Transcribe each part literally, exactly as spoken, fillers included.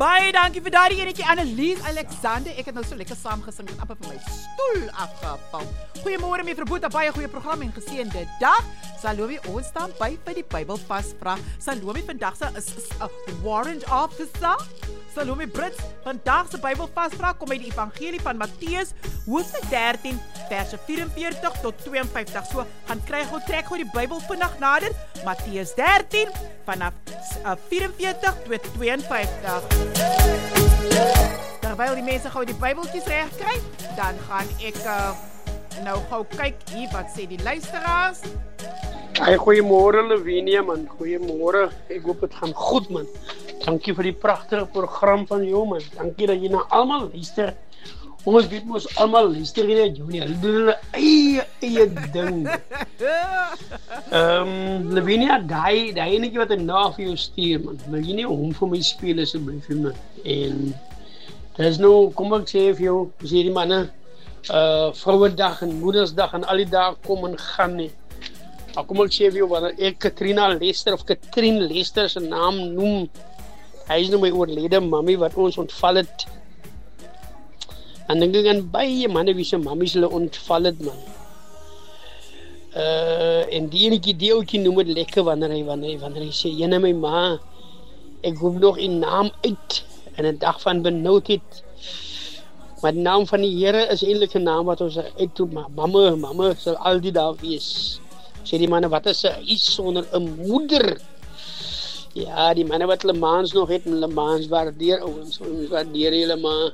Baie dankie vir daardie enetjie Annelies Alexander. Ek het nou so lekker saam gesing en amper van my stoel afgeval. Goeiemôre mevrou Boeta, baie goeie program en geseënde dag. Salome, ons staan by by die Bybel vasvra. Salome vandag se is 'n warrant officer. Salome Brits, vandag se Bybel vasvra kom uit die Evangelie van Matteus, hoofstuk dertien, verse vyf en veertig tot twee en vyftig. So, gaan kry gou trek gou die Bybel vinnig nader. Matteus dertien vanaf uh, vyf en veertig tot twee en vyftig. Terwyl die mense gou die Bybeltjies reg kry, dan gaan ek uh, nou gou kyk hier wat sê die luisteraars. Hey, goeiemôre Lavinia man, goeiemôre. Ek hoop dit gaan goed man. Dankie vir die pragtige program van jou man. Dankie dat jy na almal luister. Ons weet mos almal luister hier na Junior. Hulle doen hulle eie eie ding. Ehm um, Lavinia, daai daai enetjie wat ek na vir jou stuur man. Wil jy nie hom vir my speel asseblief man? En dis nou, kom ek sê vir jou, as hierdie manne uh Vrouedag en Moedersdag en al die dae kom en gaan nie. Maar kom ek sê vir jou, wanneer ek Katrina Lester of Katrien Lester se naam noem, hy is nou my oorlede mami wat ons ontval het. En denk ek aan baie manne wie se mammies hulle ontval het man. Uh, en die enetjie deeltjie noem het lekker wanneer hy, wanneer hy, wanneer hy sê, jyne my ma, ek hoef nog die naam uit en 'n dag van benoudheid. Maar die naam van die Here is eintlik 'n naam wat ons uit toe, maar mamma, mamma sal al die daar wees. Sê die manne, wat is 'n iets sonder 'n moeder? Ja, die manne wat hulle maans nog het, hulle maans waardeer, ouens, ons waardeer hulle maar.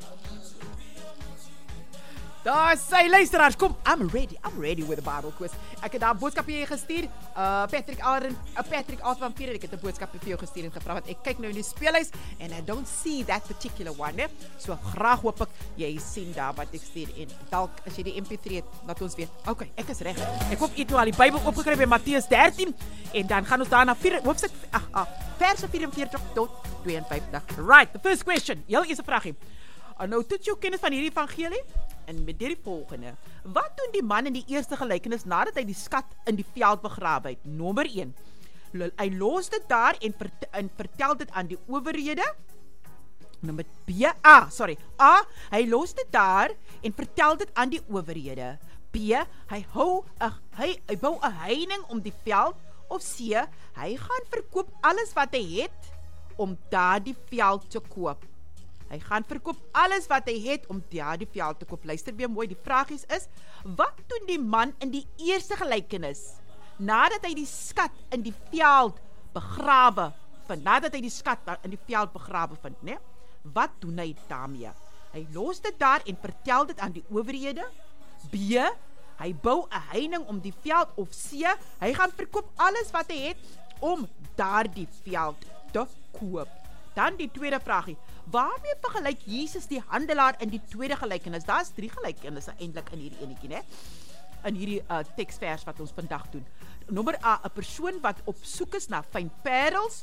Daar sê luisteraars, kom, I'm ready, I'm ready with the Bible quiz. Ek het daar 'n boodskap hier gestuur, uh, Patrick Aaron, uh, Patrick Aaron van Pierre, ek het 'n boodskap vir jou gestuur en gevra, want ek kyk nou in die speellys, and I don't see that particular one, ne? So graag hoop ek, jy sien daar wat ek stuur, en dalk, as jy die M P three het, laat ons weet, ok, ek is reg, ek hoop jy het nou al die Bybel opgekry by Matteus dertien, en dan gaan ons daar na vier, hoofstuk, ag, ag, verse vyf en veertig tot twee en vyftig. Right, the first question, heel eerste vraagie, uh, nou, toets jou kennis van hierdie evangelie, en met die volgende. Wat doen die man in die eerste gelykenis nadat hy die skat in die veld begrawe het? Nommer een. Hy los dit daar en, vert, en vertel dit aan die owerhede. Nommer B. A, sorry. A, hy los dit daar en vertel dit aan die owerhede. B, hy hou 'n hy, hy bou 'n heining om die veld. Of C, hy gaan verkoop alles wat hy het om daardie veld te koop. Hy gaan verkoop alles wat hy het om daardie veld te koop. Luister weer mooi, die vraagies is, wat doen die man in die eerste gelykenis, nadat hy die skat in die veld begrawe vind, nadat hy die skat in die veld begrawe vind, né? Wat doen hy daarmee? Hy los dit daar en vertel dit aan die owerhede. B, hy bou 'n heining om die veld. Of C, hy gaan verkoop alles wat hy het om daardie veld te koop. Dan die tweede vraagie, waarmee vergelyk Jesus die handelaar in die tweede gelykenis? Daar's drie gelykenisse eintlik in hierdie enetjie, né? In hierdie uh, teksvers wat ons vandag doen. Nommer A, 'n persoon wat op soek is na fyn parels.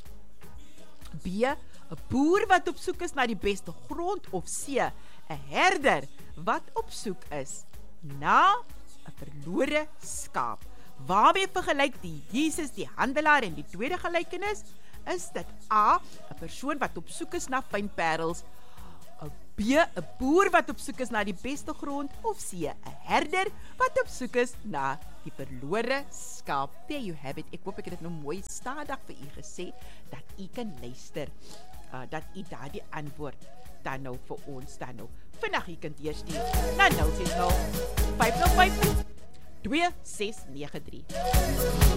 B, 'n boer wat op soek is na die beste grond. Of C, 'n herder wat op soek is na 'n verlore skaap. Waarmee vergelyk die Jesus die handelaar in die tweede gelykenis? Is dit A, 'n persoon wat op soek is na fyn parels, B, 'n boer wat op soek is na die beste grond, of C, 'n herder wat op soek is na die verlore skaap? There you have it. Ek hoop ek het dit nou mooi stadig vir u gesê, dat u kan luister, uh, dat u daardie antwoord dan nou vir ons dan nou vinnig u kan deurstuur na nou ses nul vyf nul vyf twee ses nege drie.